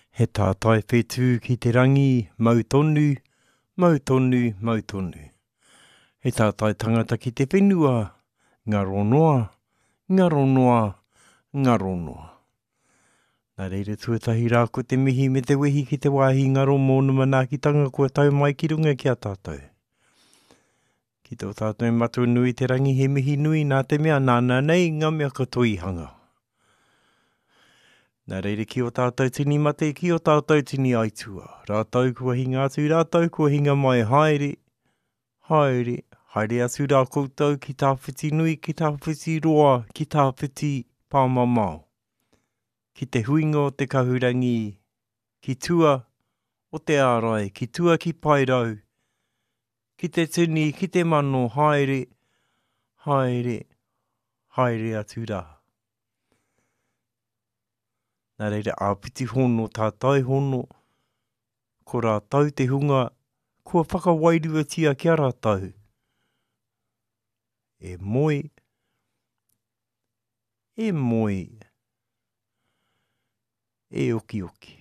He tātai whetū ki te rangi, mautonu, mautonu, mautonu. He tātai tangata ki te whenua, ngaronoa, ngaronoa, ngaronoa. Nā reira tuatahi rā ko te mihi me te wehi ki te wāhi ngaro mōna manaakitanga kua tau mai ki runga ki a tātou. Ki tō tātou matua nui te rangi he mihi nui nā te mea nāna nei ngā mea katoihanga. Nā reira ki o tātou tini mate, ki o tātou tini aitua. Rātou kua hinga atu, rātou kua hinga mai haere, haere, haere atu rā koutou ki tā whiti nui, ki tā whiti roa, ki tā whiti pāmamao. Ki te huinga o te kahurangi, ki tua o te ārai, ki tua ki pairau, ki te tini, ki te mano, haere, haere, haere atu rā. Nā reira āpiti hono, tātai hono, ko rātau te hunga, kua whakawairua kia rātau. E moi, e moi, e oki oki.